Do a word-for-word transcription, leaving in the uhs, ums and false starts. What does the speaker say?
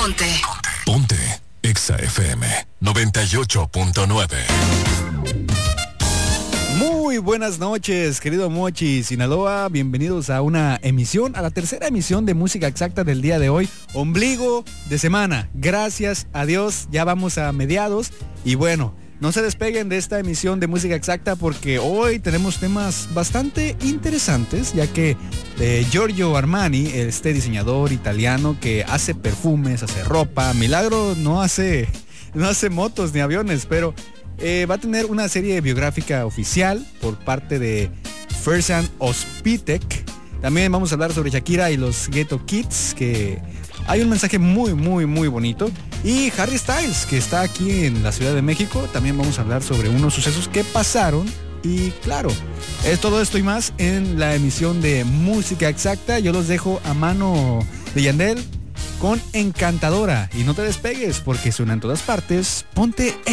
Ponte. Ponte. Exa F M noventa y ocho punto nueve. Muy buenas noches, querido Mochi, Sinaloa. Bienvenidos a una emisión, a la tercera emisión de Música Exacta del día de hoy. Ombligo de semana. Gracias a Dios, ya vamos a mediados. Y bueno, no se despeguen de esta emisión de Música Exacta porque hoy tenemos temas bastante interesantes, ya que eh, Giorgio Armani, este diseñador italiano que hace perfumes, hace ropa, milagro no hace, no hace motos ni aviones, pero eh, va a tener una serie biográfica oficial por parte de Fersan Ospitek. También vamos a hablar sobre Shakira y los Ghetto Kids, que hay un mensaje muy, muy, muy bonito. Y Harry Styles, que está aquí en la Ciudad de México. También vamos a hablar sobre unos sucesos que pasaron. Y claro, es todo esto y más en la emisión de Música Exacta. Yo los dejo a mano de Yandel con Encantadora. Y no te despegues porque suena en todas partes. Ponte